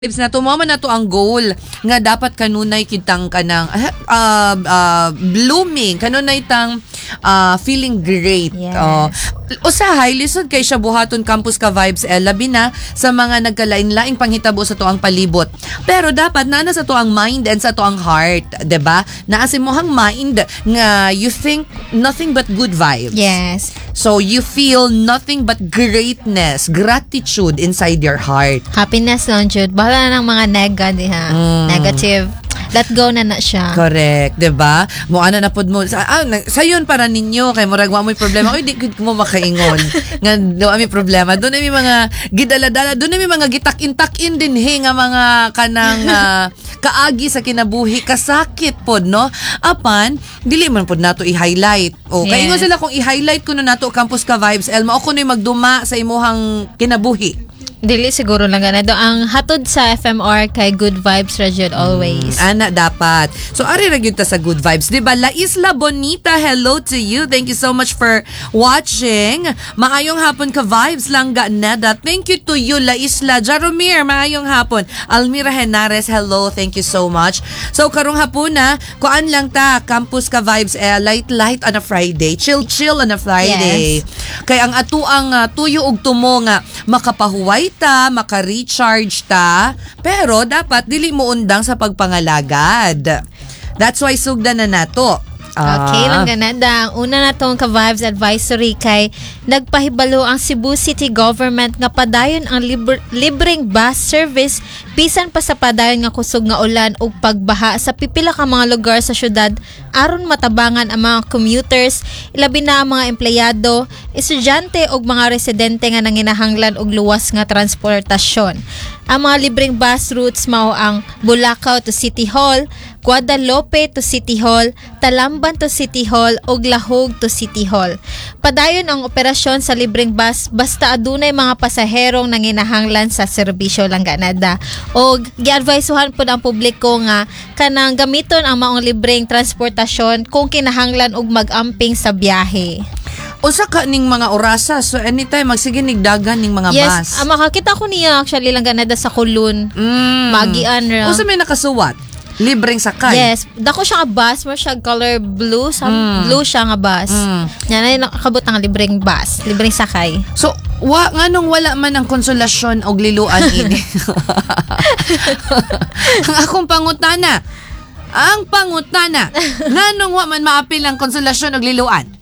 Tips na to, mama na to ang goal nga dapat kanunay kitang kanang blooming, kanunay tang feeling great. Yes. Usahay lisod kay siya buhaton campus ka vibes labi na sa mga nagkalain-laing panghitabo sa tuang palibot. Pero dapat nana sa tuang mind and sa tuang heart, 'di ba? Naa si mohang mind nga you think nothing but good vibes. Yes. So you feel nothing but greatness, gratitude inside your heart. Happiness lang, Jude. Bahala na ng mga negative. Let go na siya. Correct, 'di ba? Mo ana na pod mo sayon para ninyo kay murag wa mo'y problema. Oy di mo makaingon. Nga do ami problema. Doon mi mga gidala-dala, doon mi mga gitak-in din nga mga kanang kaagi sa kinabuhi, kasakit pod no. Apan dili man pod nato i-highlight. O kaingon sila kung i-highlight kuno nato campus ka vibes Elma o kuno'y magduma sa imuhang kinabuhi. Dili siguro lang ganado ang hatod sa FMR kay good vibes Rajud always. Ana dapat. So ari ra gyud ta sa good vibes, 'di ba? La Isla Bonita, hello to you. Thank you so much for watching. Maayong hapon ka vibes lang ga nada. Thank you to you La Isla. Jaromir, maayong hapon. Almira Henares, hello. Thank you so much. So karong hapon na, kuan lang ta campus ka vibes light on a Friday. Chill on a Friday. Yes. Kay ang atuang tuyo ug tumo nga makapahuway ta, maka-recharge ta, pero dapat dili mo undang sa pagpangalagad. That's why sugdan na nato. Okay, lang ganada. Una na tong ka-Vibes Advisory kay nagpahibalo ang Cebu City Government nga padayon ang libreng bus service bisan pa sa padayon nga kusog nga ulan ug pagbaha sa pipila ka mga lugar sa syudad aron matabangan ang mga commuters, ilabi na ang mga empleyado, estudyante ug mga residente nga nanginahanglan og luwas nga transportasyon. Ang mga libreng bus routes mao ang Bulacau to City Hall, Guadalupe to City Hall, Talamban to City Hall ug Lahog to City Hall. Padayon ang operasyon sa libreng bus basta adunay mga pasaherong nanginahanglan sa serbisyo lang ganada. Og gi-advisehan pud ang publiko nga kanang gamiton ang maong libreng transportasyon kung kinahanglan og mag-amping sa biyahe. Usa ka ning mga orasa, so anytime magsige nigdagan ning mga bus. Yes, makakita ko niya actually lang ganada sa Kulun. Magian ra. Usa may nakasuwat? Libreng sakay. Yes, dako siya nga bus, mo siya color blue, blue siya nga bus. Yan ay nakabot ang libreng bus, libreng sakay. So, nganong wala man ang konsolasyon og liluan ini. Ang akong pangutana. Nganong wa man maapil ang konsolasyon og liluan?